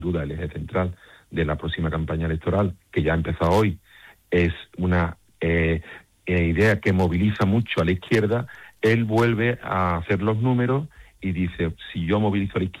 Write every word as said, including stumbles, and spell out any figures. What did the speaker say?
duda el eje central de la próxima campaña electoral, que ya ha empezado hoy, es una eh, eh, idea que moviliza mucho a la izquierda, él vuelve a hacer los números y dice, si yo movilizo a la izquierda,